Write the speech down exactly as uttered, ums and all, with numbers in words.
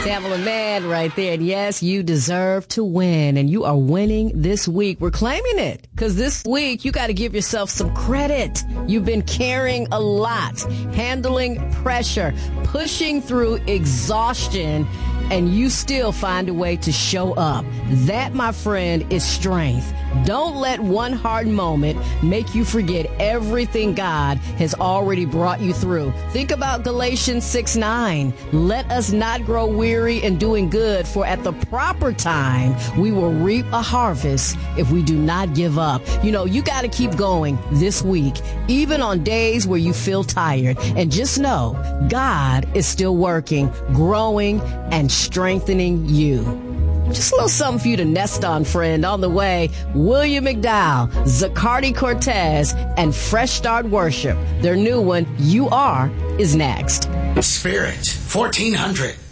Tamala Man right there. And yes, you deserve to win. And you are winning this week. We're claiming it because this week you got to give yourself some credit. You've been carrying a lot, handling pressure, pushing through exhaustion, and you still find a way to show up. That, my friend, is strength. Don't let one hard moment make you forget everything God has already brought you through. Think about Galatians six nine. Let us not grow weary in doing good, for at the proper time we will reap a harvest if we do not give up. You know, you got to keep going this week, even on days where you feel tired. And just know, God is still working, growing, and strengthening you. Just a little something for you to nest on, friend. On the way, William McDowell, Zacardi Cortez, and Fresh Start Worship. Their new one, You Are, is next. Spirit fourteen hundred.